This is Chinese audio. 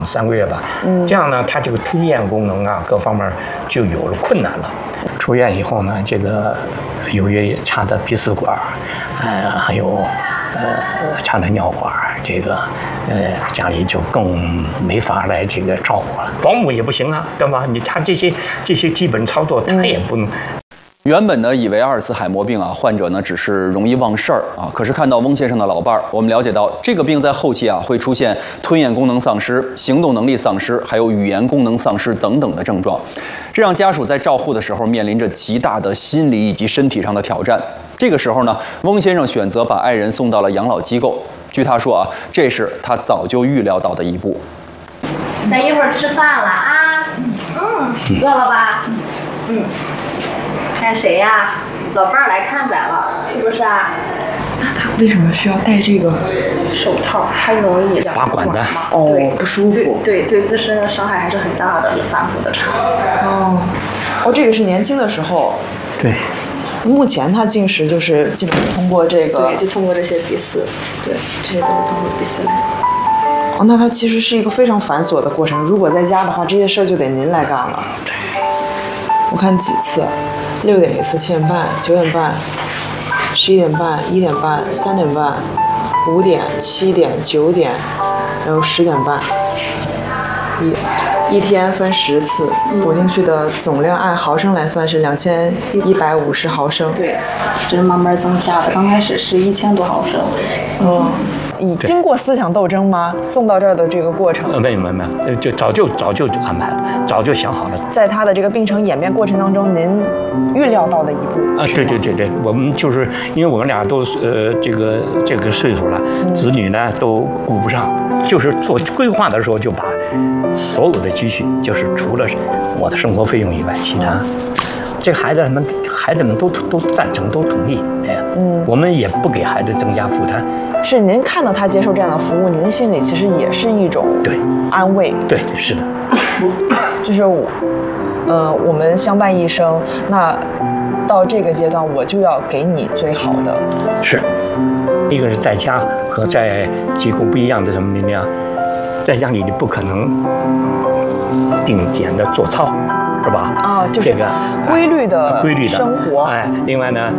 3个月吧，这样呢，他这个吞咽功能啊，各方面就有了困难了。出院以后呢，这个由于插的鼻饲管，还有插的尿管，这个家里就更没法来这个照顾了。保姆也不行啊，对吧？他这些基本操作他也不能。 原本呢，以为阿尔茨海默病患者呢只是容易忘事儿可是看到翁先生的老伴儿，我们了解到这个病在后期会出现吞咽功能丧失、行动能力丧失，还有语言功能丧失等等的症状，这让家属在照护的时候面临着极大的心理以及身体上的挑战。这个时候呢，翁先生选择把爱人送到了养老机构。据他说这是他早就预料到的一步。 咱一会儿吃饭了啊，饿了吧？看谁呀？老伴儿来看咱了，是不是啊？ 那他为什么需要戴这个手套？太容易拔管的对， 不舒服。 对自身的伤害还是很大的，反复的插。 这个是年轻的时候。 对。 目前他进食就是基本上通过这个。 对，就通过这些鼻饲。对，这些都是通过鼻饲来。 那它其实是一个非常繁琐的过程。如果在家的话，这些事儿就得您来干了。我看几次，6点一次，7点半、9点半、11点半、1点半、3点半、5点、7点、9点，然后10点半。一天分10次，补进去的总量按毫升来算是2150毫升。 对，这是慢慢增加的，刚开始是1000多毫升。 经过思想斗争吗？送到这儿的这个过程？ 没有，就早就安排了，早就想好了。 在他的这个病程演变过程当中，您预料到的一步对，我们就是因为我们俩都这个岁数了，子女呢都顾不上，就是做规划的时候就把所有的积蓄，就是除了我的生活费用以外，其他，这孩子们都赞成，都同意。我们也不给孩子增加负担。 是您看到他接受这样的服务，您心里其实也是一种安慰。 对，是的。 就是我们相伴一生，那到这个阶段，我就要给你最好的。 是，一个是在家和在机构不一样的什么呢？在家里你不可能定点的做操，是吧？ 就是这个规律的生活。 另外呢。